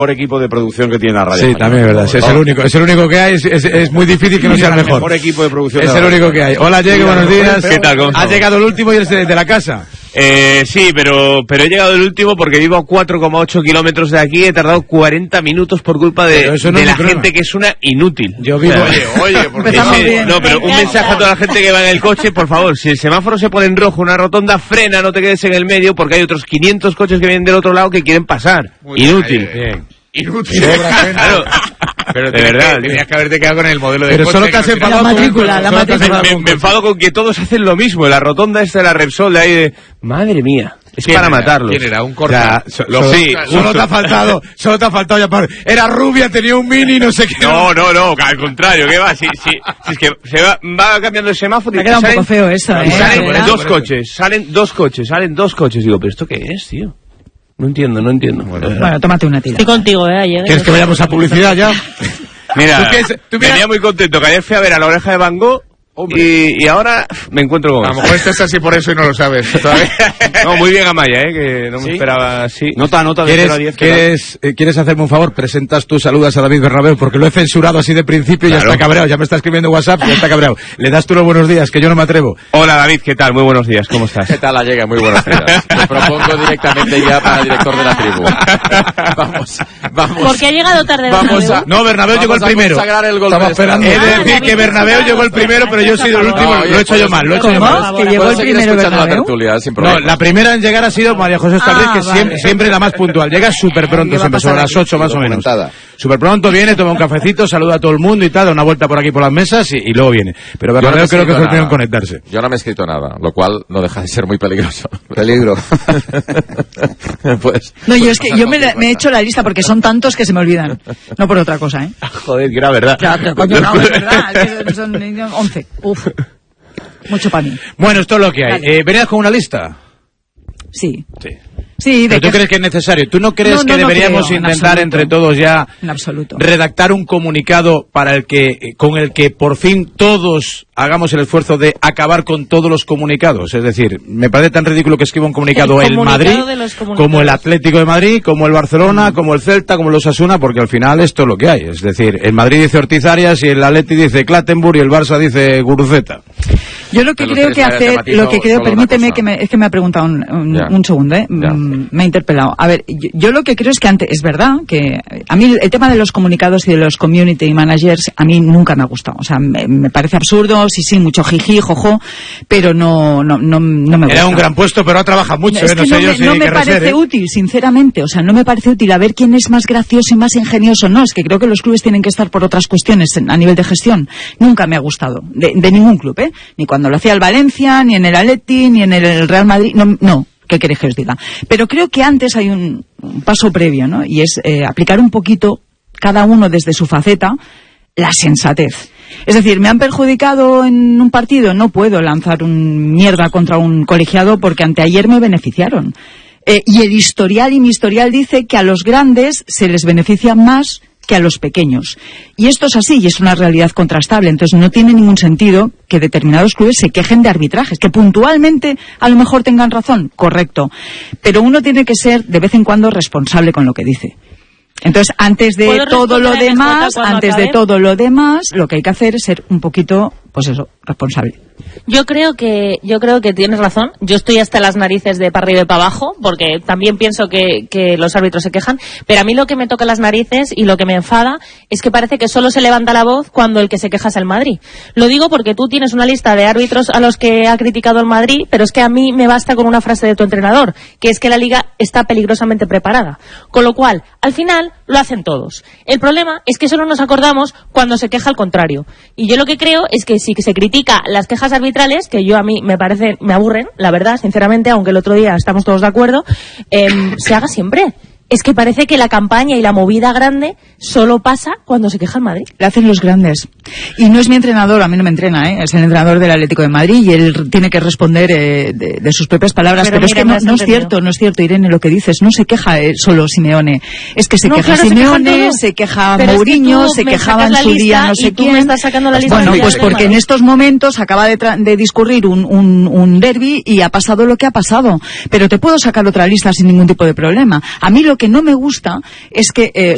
equipo de producción que tiene la radio. Sí, también es verdad. Es el único que hay. Es muy difícil que no sea el mejor. Mejor equipo de producción. Es el único que hay. Hola, Diego, buenos días. ¿Qué tal? Has llegado el último y eres de la casa. Sí, pero he llegado el último porque vivo a 4,8 kilómetros de aquí. He tardado 40 minutos por culpa de la gente que es una inútil. Yo vivo. Oye, porque no, pero un mensaje a toda la gente que va en el coche, por favor, si el semáforo se pone en rojo, una rotonda, frena, no te quedes en el medio porque hay otros 500 coches que vienen del otro lado que quieren pasar. Muy inútil. Bien. Inútil. Claro. Pero de verdad, tenías que haberte quedado con el modelo de pero coche. Solo te has enfadado la matrícula. Me enfado con que todos hacen lo mismo. En la rotonda esta de la Repsol de ahí de... Madre mía. Es para matarlos. ¿Quién era? ¿Un corta? Sí, solo te ha faltado llamar. Era rubia, tenía un mini, no sé qué. No, al contrario, ¿qué va? Si es que se va cambiando el semáforo y queda un poco feo eso, salen dos coches. Digo, ¿pero esto qué es, tío? No entiendo. Bueno, tómate una tira. Estoy contigo, ¿Quieres que vayamos a publicidad ya? Mira, venía muy contento, que ayer fui a ver a La Oreja de Van Gogh y ahora me encuentro con A lo mejor estás así por eso y no lo sabes. No, muy bien Amaya, que no me esperaba así. Nota de 0 a 10. ¿Quieres hacerme un favor? Presentas tus saludas a David Bernabéu, porque lo he censurado así de principio y ya está cabreado. Ya me está escribiendo WhatsApp y ya está cabreado. Le das tú los buenos días, que yo no me atrevo. Hola David, ¿qué tal? Muy buenos días, ¿cómo estás? ¿Qué tal, Allega? Muy buenos días. Te propongo directamente ya para el director de la tribu. Vamos. Porque ha llegado tarde No, Bernabéu llegó el primero. Estaba esperando. He de decir que Bernabéu llegó el primero, pero yo he sido el último. Lo he hecho yo mal. ¿Que llegó el primero Bernabéu? No, la primera en llegar ha sido María José Escaldés, que siempre la más puntual. Llega súper pronto, siempre sobre las 8 más o menos. Súper pronto viene, toma un cafecito, saluda a todo el mundo y tal, da una vuelta por aquí por las mesas y luego viene. Pero Bernabéu creo que fue el primero en conectarse. Yo no me he escrito nada, lo cual no deja de ser muy peligroso. Peligro. Pues, no, yo es que yo me he hecho la lista porque son tantos que se me olvidan. No por otra cosa, ¿eh? Joder, que era verdad. Claro, coño, no, es verdad. Son 11. Uf. Mucho para mí. Bueno, esto es lo que hay. ¿Venías con una lista? Sí. Sí, ¿pero tú crees que es necesario? ¿Tú no crees que deberíamos intentar entre todos ya redactar un comunicado con el que por fin todos hagamos el esfuerzo de acabar con todos los comunicados? Es decir, me parece tan ridículo que escriba un comunicado el Madrid, como el Atlético de Madrid, como el Barcelona, como el Celta, como el Osasuna, porque al final esto es lo que hay. Es decir, el Madrid dice Ortiz Arias y el Atleti dice Clattenburg y el Barça dice Guruceta. Yo lo que creo que hacer, permíteme es que me ha preguntado un segundo, me ha interpelado. A ver, yo lo que creo es que antes, es verdad que a mí el tema de los comunicados y de los community managers a mí nunca me ha gustado. O sea, me parece absurdo, sí, mucho jiji, jojo, pero no me gusta. Era un gran puesto, pero ha trabajado mucho, es que no me parece útil, sinceramente. O sea, no me parece útil a ver quién es más gracioso y más ingenioso. No, es que creo que los clubes tienen que estar por otras cuestiones a nivel de gestión. Nunca me ha gustado, de ningún club, ni cuando lo hacía el Valencia, ni en el Atleti, ni en el Real Madrid, no. ¿Qué queréis que os diga? Pero creo que antes hay un paso previo, ¿no? Y es aplicar un poquito, cada uno desde su faceta, la sensatez. Es decir, ¿me han perjudicado en un partido? No puedo lanzar un mierda contra un colegiado porque anteayer me beneficiaron. Y el historial y mi historial dice que a los grandes se les beneficia más que a los pequeños. Y esto es así y es una realidad contrastable. Entonces no tiene ningún sentido que determinados clubes se quejen de arbitrajes, que puntualmente a lo mejor tengan razón, correcto. Pero uno tiene que ser de vez en cuando responsable con lo que dice. Entonces, antes de todo lo demás, lo que hay que hacer es ser un poquito, pues eso, responsable. Yo creo que tienes razón. Yo estoy hasta las narices de para arriba y para abajo, porque también pienso que los árbitros se quejan, pero a mí lo que me toca las narices y lo que me enfada es que parece que solo se levanta la voz cuando el que se queja es el Madrid. Lo digo porque tú tienes una lista de árbitros a los que ha criticado el Madrid, pero es que a mí me basta con una frase de tu entrenador, que es que la Liga está peligrosamente preparada. Con lo cual, al final, lo hacen todos. El problema es que solo nos acordamos cuando se queja al contrario. Y yo lo que creo es que si se critica las quejas arbitrales, que a mí me aburren, la verdad, sinceramente, aunque el otro día estamos todos de acuerdo, se haga siempre. Es que parece que la campaña y la movida grande solo pasa cuando se queja el Madrid. La hacen los grandes. Y no es mi entrenador, a mí no me entrena, es el entrenador del Atlético de Madrid y él tiene que responder de sus propias palabras. Pero es que no es cierto, Irene, lo que dices. No se queja solo Simeone. Es que se queja Simeone, se queja Mourinho, se quejaba en su día no sé quién. Me estás sacando la lista. Bueno, pues porque en estos momentos acaba de discurrir un derbi y ha pasado lo que ha pasado. Pero te puedo sacar otra lista sin ningún tipo de problema. A mí lo que no me gusta es que